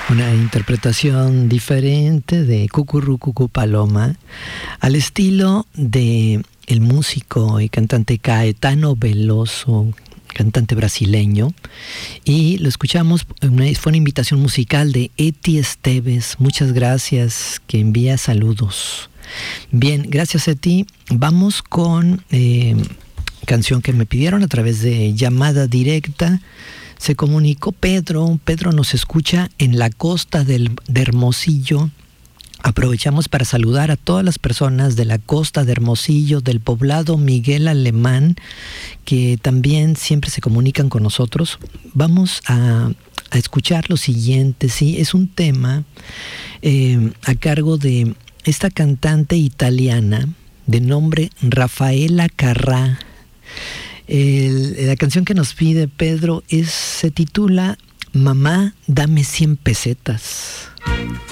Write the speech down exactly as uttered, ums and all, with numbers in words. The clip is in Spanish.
Una interpretación diferente de Cucurú Cucú Paloma, al estilo de el músico y cantante Caetano Veloso, cantante brasileño, y lo escuchamos, una, fue una invitación musical de Eti Esteves. Muchas gracias, que envía saludos. Bien, gracias a ti. Vamos con eh, canción que me pidieron a través de llamada directa. Se comunicó Pedro. Pedro nos escucha en la costa del, de Hermosillo. Aprovechamos para saludar a todas las personas de la costa de Hermosillo, del poblado Miguel Alemán, que también siempre se comunican con nosotros. Vamos a, a escuchar lo siguiente. Sí, es un tema eh, a cargo de esta cantante italiana de nombre Rafaela Carrà. El, la canción que nos pide Pedro es, se titula Mamá, dame cien pesetas.